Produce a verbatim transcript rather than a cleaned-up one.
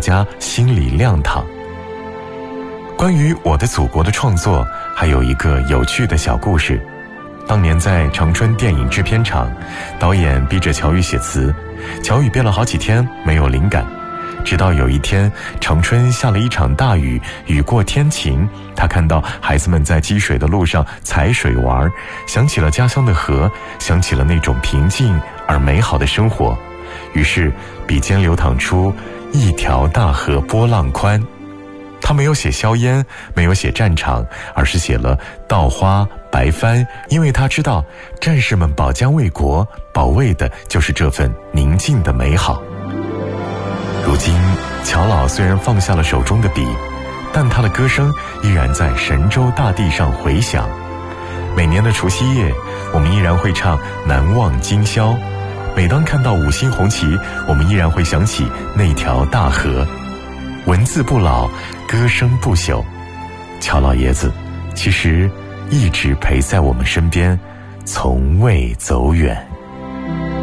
家心里亮堂。关于我的祖国的创作，还有一个有趣的小故事。当年在长春电影制片厂，导演逼着乔羽写词，乔羽憋了好几天没有灵感，直到有一天长春下了一场大雨，雨过天晴，他看到孩子们在积水的路上踩水玩，想起了家乡的河，想起了那种平静而美好的生活，于是笔尖流淌出一条大河波浪宽。他没有写硝烟，没有写战场，而是写了稻花白帆，因为他知道战士们保家卫国，保卫的就是这份宁静的美好。如今乔老虽然放下了手中的笔，但他的歌声依然在神州大地上回响。每年的除夕夜，我们依然会唱难忘今宵，每当看到五星红旗，我们依然会想起那条大河。文字不老，歌声不朽，乔老爷子其实一直陪在我们身边，从未走远。